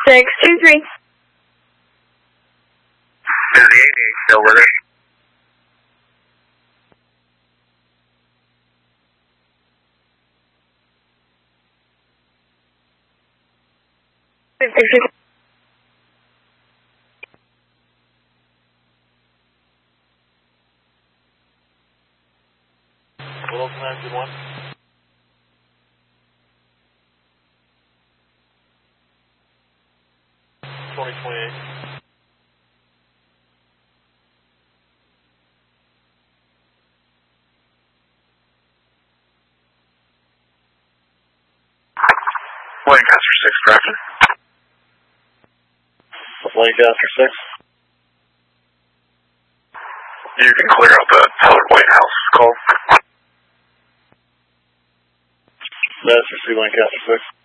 623. Is the 88 still with her? What else, 921? Lancaster 6, traffic. Lancaster 6. You can clear out the Howard White House call. Master C, Lancaster 6.